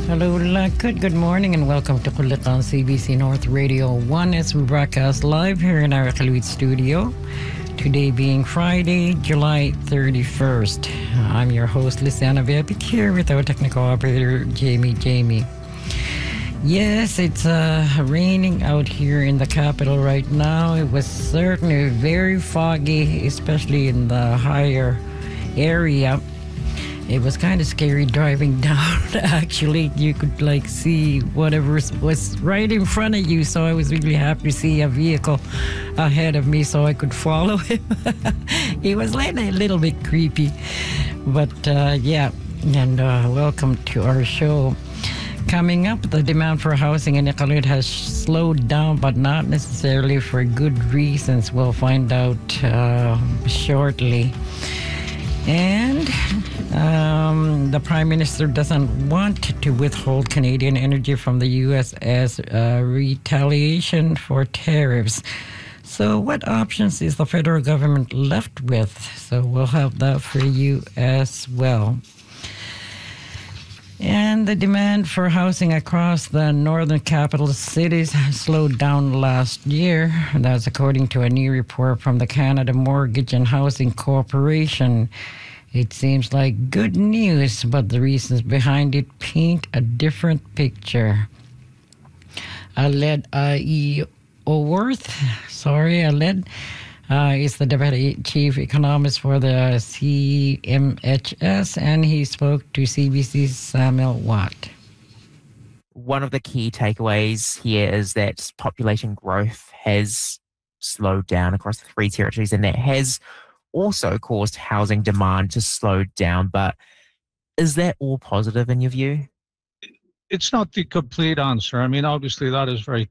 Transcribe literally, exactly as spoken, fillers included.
Hello, good good morning, and welcome to Kulit on C B C North Radio one as we broadcast live here in our Kaluit studio. Today being Friday, July thirty-first. I'm your host, Luciana Viapit, here with our technical operator, Jamie Jamie. Yes, it's uh, raining out here in the capital right now. It was certainly very foggy, especially in the higher area. It was kind of scary driving down. Actually, you could like see whatever was right in front of you. So I was really happy to see a vehicle ahead of me so I could follow him. He was like a little bit creepy. But uh, yeah, and uh, welcome to our show. Coming up, the demand for housing in Iqaluit has slowed down, but not necessarily for good reasons. We'll find out uh, shortly. And um, the Prime Minister doesn't want to withhold Canadian energy from the U S as uh, retaliation for tariffs. So what options is the federal government left with? So we'll have that for you as well. And the demand for housing across the northern capital cities slowed down last year. That's according to a new report from the Canada Mortgage and Housing Corporation. It seems like good news, but the reasons behind it paint a different picture. Aled Ioworth, sorry, Aled, Uh, is the Deputy Chief Economist for the C M H S, and he spoke to C B C's Samuel Watt. One of the key takeaways here is that population growth has slowed down across the three territories, and that has also caused housing demand to slow down. But is that all positive in your view? It's not the complete answer. I mean, obviously that is very